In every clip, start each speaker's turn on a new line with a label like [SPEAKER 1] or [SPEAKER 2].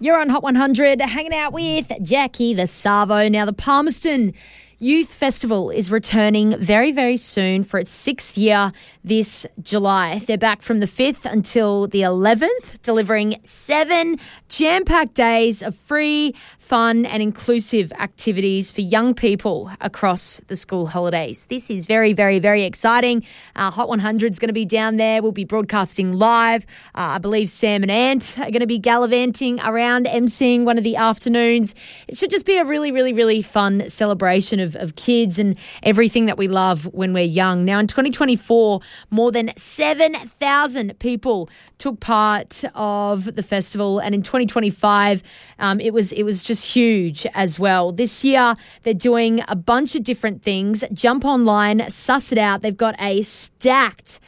[SPEAKER 1] You're on Hot 100, hanging out with Jackie the Savo. Now, the Palmerston Youth Festival is returning very, very soon for its 6th year this July. They're back from the 5th until the 11th, delivering 7 jam-packed days of free, fun and inclusive activities for young people across the school holidays. This is very, very, very exciting. Hot 100 is going to be down there. We'll be broadcasting live. I believe Sam and Ant are going to be gallivanting around, emceeing one of the afternoons. It should just be a really, really, really fun celebration of kids and everything that we love when we're young. Now, in 2024, more than 7,000 people took part of the festival, and in 2025, it was just huge as well. This year, they're doing a bunch of different things. Jump online, suss it out. They've got a stacked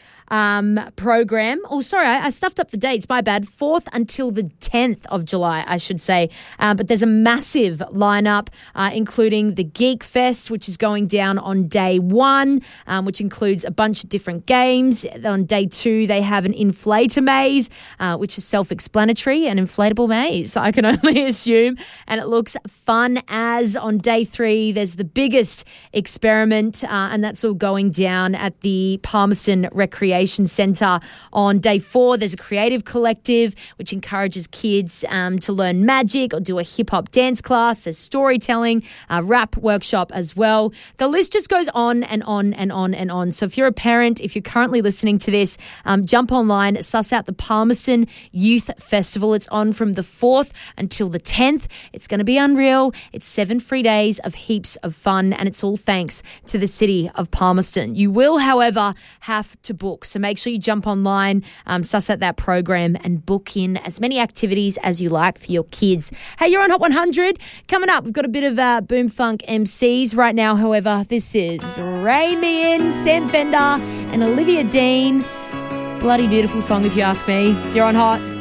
[SPEAKER 1] program. Oh, sorry, I stuffed up the dates. My bad. 4th until the 10th of July, I should say. But there's a massive lineup, including the Geek Fest, which is going down on day 1, which includes a bunch of different games. On day 2, they have an inflator maze, which is self-explanatory, an inflatable maze, I can only assume, and it looks fun as. On day 3, there's the biggest experiment, and that's all going down at the Palmerston Recreation Centre. On day 4, there's a creative collective which encourages kids to learn magic or do a hip-hop dance class. There's storytelling, a rap workshop as well. The list just goes on and on and on and on. So if you're a parent, if you're currently listening to this, jump online, suss out the Palmerston Youth Festival. It's on from the 4th until the 10th. It's going to be unreal. It's 7 free days of heaps of fun, and it's all thanks to the city of Palmerston. You will, however, have to book. So make sure you jump online, suss out that program and book in as many activities as you like for your kids. Hey, you're on Hot 100. Coming up, we've got a bit of boom funk MCs right now. However, this is Rain Me In, Sam Fender and Olivia Dean. Bloody beautiful song if you ask me. You're on Hot.